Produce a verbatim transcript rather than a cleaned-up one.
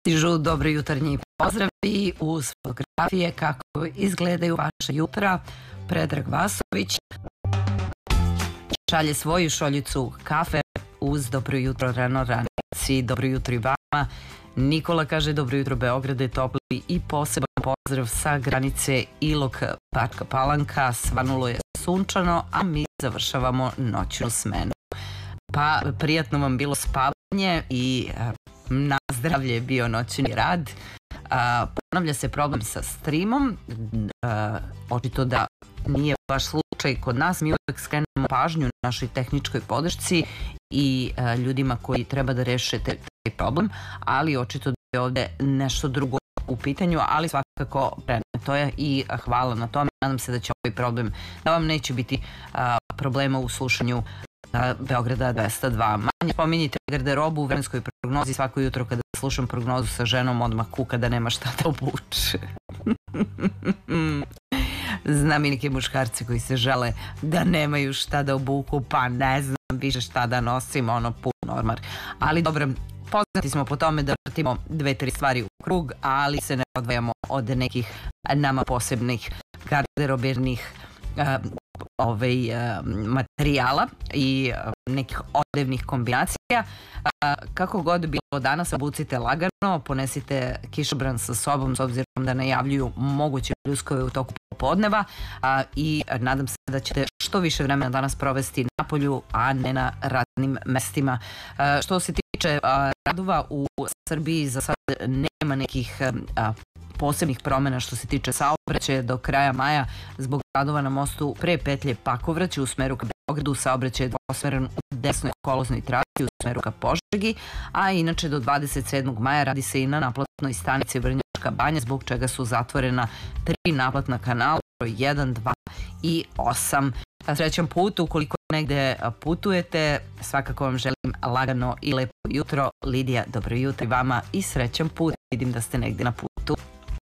Stižu dobro jutarnji pozdravi uz fotografije kako izgledaju vaša jutra. Predrag Vasović šalje svoju šoljicu kafe uz dobro jutro rano ranici. Dobro jutro i vama. Nikola kaže dobro jutro Beograde, topli i poseban pozdrav sa granice Ilok Bačka Palanka. Svanulo je sunčano, a mi završavamo noćnu smenu. Pa prijatno vam bilo spavanje i na zdravlje je bio noćni rad. A, ponavlja se problem sa streamom. A, očito da nije baš slučaj kod nas. Mi uvek skrenemo pažnju našoj tehničkoj podršci i a, ljudima koji treba da reše taj problem, ali očito da je ovde nešto drugo u pitanju, ali svakako preneto je i hvala na tome. Nadam se da će ovaj problem, da vam neće biti a, problema u slušanju Beograda dvesta dva. Manje pominjite garderobu u vremenskoj prognozi. Svako jutro kada slušam prognozu sa ženom odmah kuka da nema šta da obuče. Znam i neke muškarci koji se žele da nemaju šta da obuku, pa ne znam više šta da nosim, ono pun ormar. Ali dobro, poznati smo po tome da vrtimo dve, tri stvari u krug, ali se ne odvajamo od nekih nama posebnih garderobirnih ovaj, materijala i nekih odevnih kombinacija. Kako god bilo danas, obucite lagano, ponesite kišobran sa sobom s obzirom da najavljuju moguće pljuskove u toku popodneva i nadam se da ćete što više vremena danas provesti na polju, a ne na radnim mestima. Što se tiče radova u Srbiji, za sad nema nekih posebnih promjena što se tiče saobraćaja do kraja maja zbog radova na mostu pre petlje Pakovraće u smeru ka Beogradu. Saobraćaj je dvosmeran u desnoj koloznoj trasi u smeru ka Požegi, a inače do dvadeset sedmog maja radi se i na naplatnoj stanici Vrnjačka Banja, zbog čega su zatvorena tri naplatna kanala, broj jedan, dva i osam. Srećan put ukoliko negde putujete, svakako vam želim lagano i lepo jutro. Lidija, dobro jutro i vama i srećan put, vidim da ste negde na putu.